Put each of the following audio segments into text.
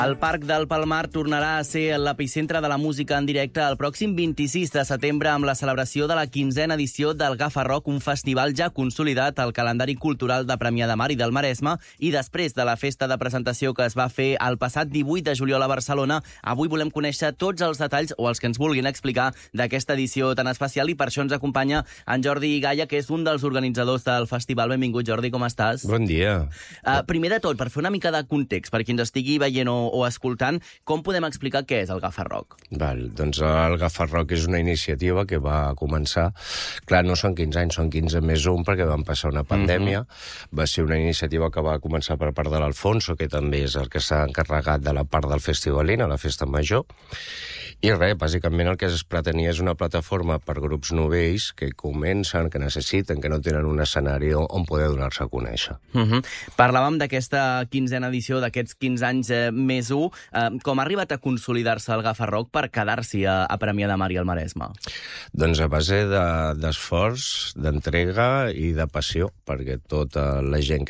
El Parc del Palmar tornarà a ser l'epicentre de la música en directe el pròxim 26 de setembre amb la celebració de la 15a edició del Gafa Rock, un festival ja consolidat al calendari cultural de Premià de Mar i del Maresme, i després de la festa de presentació que es va fer el passat 18 de juliol a Barcelona, avui volem conèixer tots els detalls o els que ens vulguin explicar d'aquesta edició tan especial, i per això ens acompanya en Jordi Gaya, que és un dels organitzadors del festival. Benvingut, Jordi, com estàs? Bon dia. Primer de tot, per fer una mica de context, per qui ens estigui veient o escoltant, com podem explicar què és el Gafa Rock? Doncs el Gafa Rock és una iniciativa que va començar... Clar, no són 15 anys, són 15 més un, perquè van passar una pandèmia. Va ser una iniciativa que va començar per part de l'Alfonso, que també és el que s'ha encarregat de la part del festivalín, a la festa major. I res, bàsicament el que es pretenia és una plataforma per grups novells que comencen, que necessiten, que no tenen un escenari on poder donar-se a conèixer. Parlàvem d'aquesta 15a edició, d'aquests 15 anys més 1. Com ha arribat a consolidar-se el Gafa Rock per quedar-s'hi a Premià de Mar i al Maresme? Doncs a base d'esforç, d'entrega i de passió, perquè tota la gent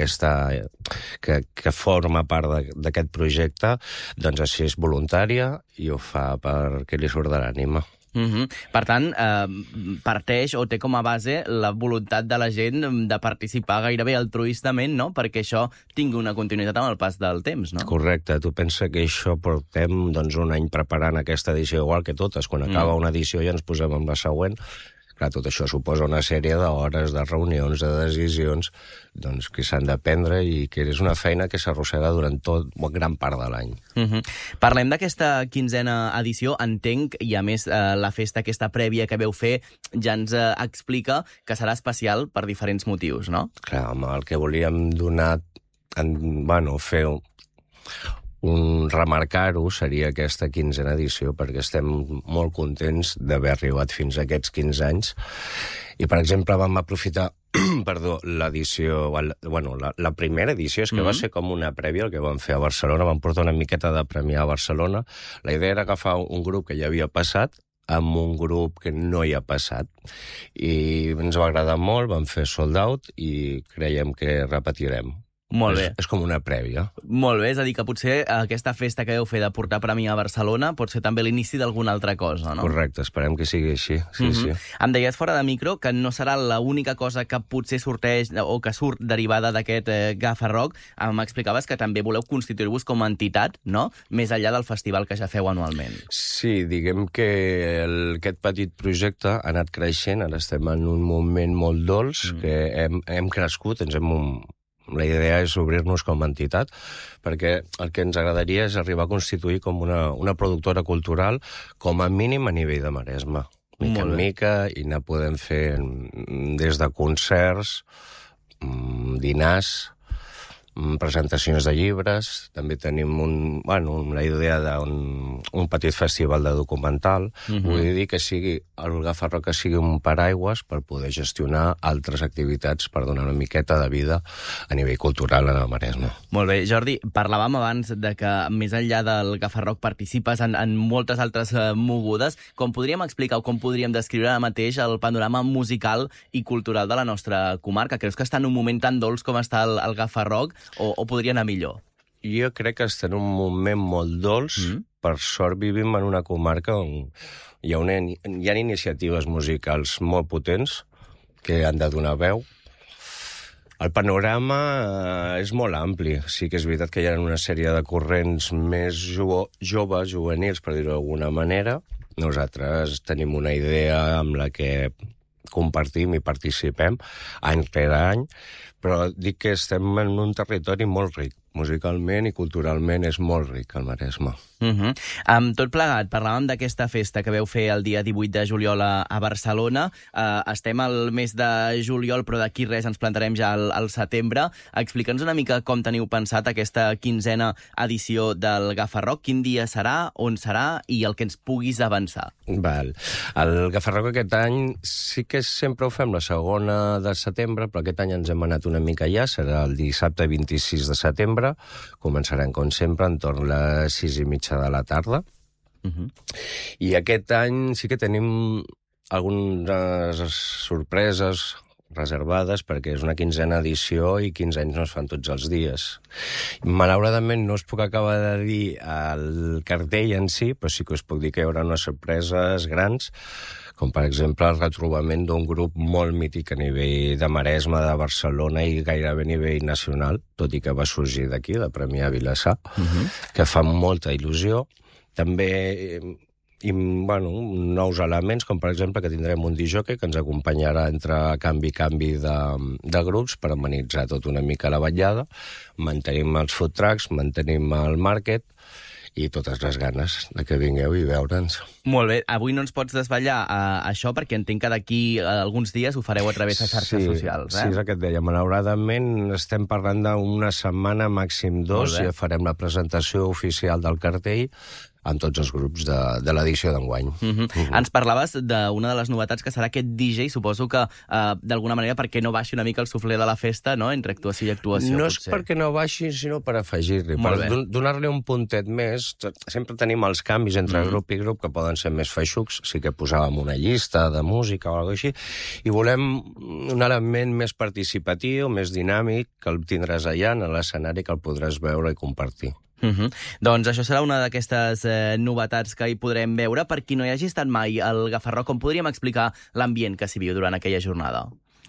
que forma part d'aquest projecte, doncs així és voluntària i ho fa perquè li surt de l'ànima. Per tant, parteix o té com a base la voluntat de la gent de participar gairebé altruistament, no? Perquè això tingui una continuïtat amb el pas del temps, no? Correcte. Tu pensa que això portem un any preparant aquesta edició, igual que totes. Quan acaba una edició ja ens posem amb la següent. Clar, tot això suposa una sèrie d'hores, de reunions, de decisions, doncs, que s'han de prendre i que és una feina que s'arrossega durant gran part de l'any. Parlem d'aquesta 15a edició. Entenc, i a més la festa aquesta prèvia que veu fer ja ens explica que serà especial per diferents motius, no? Clar, home, el que volíem donar, fer remarcar-ho seria aquesta 15a edició, perquè estem molt contents d'haver arribat fins a aquests 15 anys. I, per exemple, vam aprofitar l'edició, la primera edició, és que va ser com una prèvia el que vam fer a Barcelona. Vam portar una miqueta de Premià a Barcelona. La idea era agafar un grup que ja havia passat amb un grup que no hi ha passat. I ens va agradar molt, vam fer sold out i creiem que repetirem. Molt bé. És com una prèvia. Molt bé, és a dir, que potser aquesta festa que heu fet de portar Premià a Barcelona pot ser també l'inici d'alguna altra cosa, no? Correcte, esperem que sigui així. Sí. Em deies fora de micro que no serà l'única cosa que potser sorteix o que surt derivada d'aquest Gafa Rock. M'explicaves que també voleu constituir-vos com a entitat, no? Més enllà del festival que ja feu anualment. Sí, diguem que aquest petit projecte ha anat creixent. Ara estem en un moment molt dolç, que hem crescut, la idea és obrir-nos com a entitat, perquè el que ens agradaria és arribar a constituir com una productora cultural, com a mínim a nivell de Maresme. Mica en mica, i ne podem fer des de concerts, dinars, presentacions de llibres. També tenim la idea d'un petit festival de documental. Vull dir que el Gafa Rock que sigui un paraigües per poder gestionar altres activitats per donar una miqueta de vida a nivell cultural en el Maresme. Molt bé. Jordi, parlàvem abans de que més enllà del Gafa Rock participes en moltes altres mogudes. Com podríem explicar o com podríem descriure ara mateix el panorama musical i cultural de la nostra comarca? Creus que està en un moment tan dolç com està el Gafa Rock? O podria anar millor? Jo crec que està en un moment molt dolç. Per sort vivim en una comarca on hi ha iniciatives musicals molt potents que han de donar veu. El panorama és molt ampli. Sí que és veritat que hi ha una sèrie de corrents més joves, juvenils, per dir-ho d'alguna manera. Nosaltres tenim una idea amb la que compartim i participem any rere any, però dic que estem en un territori molt ric. Musicalment i culturalment és molt ric el Maresme. Tot plegat, parlàvem d'aquesta festa que veu fer el dia 18 de juliol a Barcelona. Estem al mes de juliol, però d'aquí res ens plantarem ja al setembre. Explica'ns una mica com teniu pensat aquesta 15a edició del Gafa Rock. Quin dia serà, on serà i el que ens puguis avançar. El Gafa Rock aquest any sí que sempre ho fem la segona de setembre, però aquest any ens hem anat una mica ja. Serà el dissabte 26 de setembre. Començarem, com sempre, entorn les 6:30 de la tarda. I aquest any sí que tenim algunes sorpreses reservades, perquè és una 15a edició i 15 anys no es fan tots els dies. Malauradament no us puc acabar de dir el cartell en si, però sí que us puc dir que hi haurà unes sorpreses grans, com per exemple el retrobament d'un grup molt mític a nivell de Maresme, de Barcelona i gairebé a nivell nacional, tot i que va sorgir d'aquí, de Premià Vilassar, que fa molta il·lusió. També nous elements, com per exemple que tindrem un disjockey que ens acompanyarà entre canvi de grups per amenitzar tot una mica la vetllada. Mantenim els food trucks, mantenim el market i totes les ganes de que vingueu i veure'ns. Molt bé. Avui no ens pots desvetllar això perquè entenc que d'aquí alguns dies ho fareu a través de xarxes socials. Sí, és el que et deia. Malauradament estem parlant d'una setmana, màxim 2, i farem la presentació oficial del cartell amb tots els grups de l'edició d'enguany. Ens parlaves d'una de les novetats que serà aquest DJ, suposo que d'alguna manera perquè no baixi una mica el suflé de la festa, no?, entre actuació i actuació. No és perquè no baixi, sinó per afegir-li, per donar-li un puntet més. Sempre tenim els canvis entre grup i grup que poden ser més feixucs, sí que posàvem una llista de música o alguna cosa així, i volem un element més participatiu, més dinàmic, que el tindràs allà en l'escenari, que el podràs veure i compartir. Doncs això serà una d'aquestes novetats que hi podrem veure. Per qui no hi hagi estat mai al Gafarró, com podríem explicar l'ambient que s'hi viu durant aquella jornada?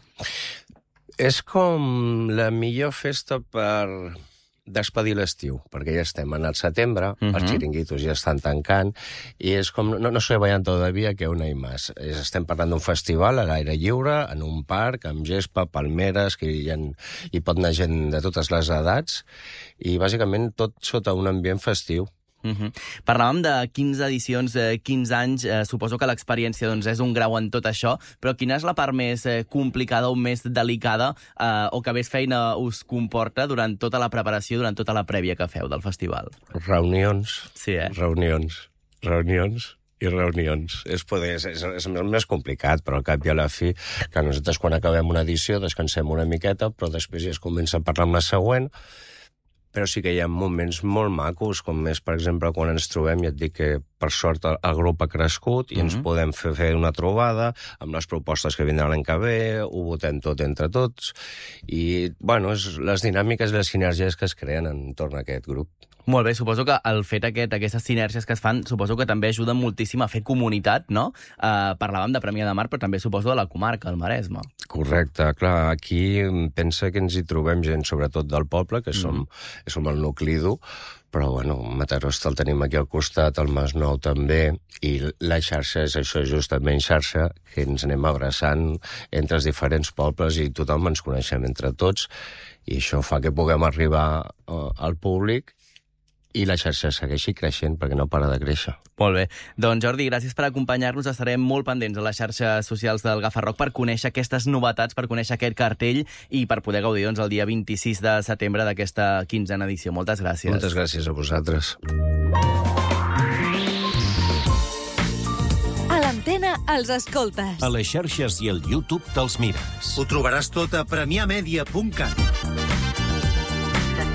És com la millor festa per despedir l'estiu, perquè ja estem en el setembre, els xiringuitos ja estan tancant, i és com, no se vayan todavía que aún hay más. Estem parlant d'un festival a l'aire lliure, en un parc, amb gespa, palmeres, que hi pot anar gent de totes les edats, i bàsicament tot sota un ambient festiu. Parlàvem de 15 edicions, 15 anys, suposo que l'experiència és un grau en tot això, però quina és la part més complicada o més delicada o que més feina us comporta durant tota la preparació, durant tota la prèvia que feu del festival? Reunions. Sí, Reunions i reunions. És més complicat, però al cap i a la fi, que nosaltres quan acabem una edició descansem una miqueta, però després ja es comença a parlar amb la següent. Però sí que hi ha moments molt macos, com és, per exemple, quan ens trobem, i et dic que, per sort, el grup ha crescut i ens podem fer una trobada amb les propostes que vindran l'any que ve, ho votem tot entre tots, i, les dinàmiques i les sinergies que es creen entorn a aquest grup. Molt bé, suposo que el fet aquestes sinergies que es fan, suposo que també ajuden moltíssim a fer comunitat, no? Parlàvem de Premià de Mar, però també suposo de la comarca, el Maresme. Correcte, clar, aquí pensa que ens hi trobem gent, sobretot del poble, que som el nucli dur, però, Mataró el tenim aquí al costat, el Masnou també, i la xarxa és això, justament xarxa, que ens anem abraçant entre els diferents pobles i tothom ens coneixem entre tots, i això fa que puguem arribar al públic i la xarxa segueixi creixent perquè no para de créixer. Molt bé. Doncs Jordi, gràcies per acompanyar-nos. Estarem molt pendents a les xarxes socials del Gafarró per conèixer aquestes novetats, per conèixer aquest cartell i per poder gaudir el dia 26 de setembre d'aquesta 15a edició. Moltes gràcies. Moltes gràcies a vosaltres. A l'antena els escoltes. A les xarxes i al YouTube te'ls mires. Ho trobaràs tot a premiamedia.cat.